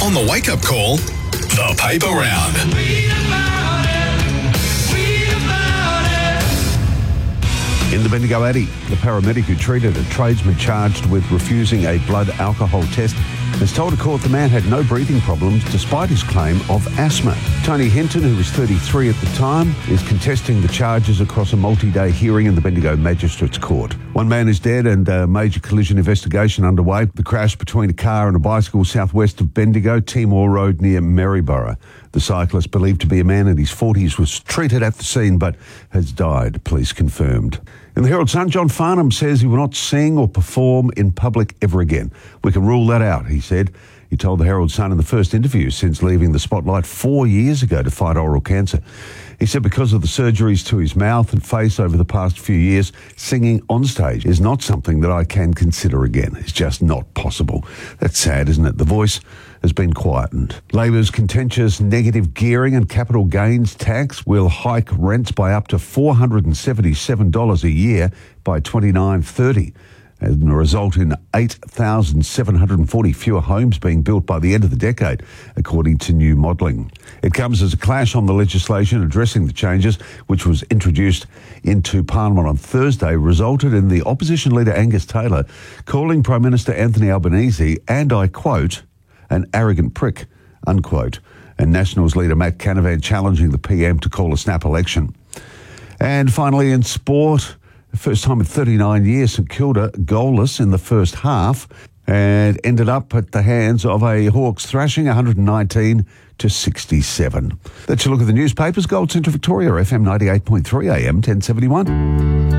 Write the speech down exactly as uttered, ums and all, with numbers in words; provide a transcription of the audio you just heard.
On the wake-up call, the paper round. Read about it. Read about it. In the Bendigo Addy, the paramedic who treated a tradesman charged with refusing a blood alcohol test has told a court the man had no breathing problems despite his claim of asthma. Tony Hinton, who was thirty-three at the time, is contesting the charges across a multi-day hearing in the Bendigo Magistrates Court. One man is dead and a major collision investigation underway. The crash between a car and a bicycle southwest of Bendigo, Timor Road near Maryborough. The cyclist, believed to be a man in his forties, was treated at the scene but has died, police confirmed. In the Herald Sun, John Farnham says he will not sing or perform in public ever again. We can rule that out, he said. He told the Herald Sun in the first interview since leaving the spotlight four years ago to fight oral cancer. He said because of the surgeries to his mouth and face over the past few years, singing on stage is not something that I can consider again. It's just not possible. That's sad, isn't it? The voice has been quietened. Labor's contentious negative gearing and capital gains tax will hike rents by up to four hundred seventy-seven dollars a year by twenty-nine thirty. And result in eight thousand seven hundred forty fewer homes being built by the end of the decade, according to new modelling. It comes as a clash on the legislation addressing the changes, which was introduced into Parliament on Thursday, resulted in the opposition leader Angus Taylor calling Prime Minister Anthony Albanese, and I quote, an arrogant prick, unquote, and Nationals leader Matt Canavan challenging the P M to call a snap election. And finally in sport, first time in thirty-nine years, St Kilda goalless in the first half and ended up at the hands of a Hawks thrashing one hundred nineteen to sixty-seven. That's a look at the newspapers. Gold Centre Victoria, F M ninety-eight point three A M ten seventy-one.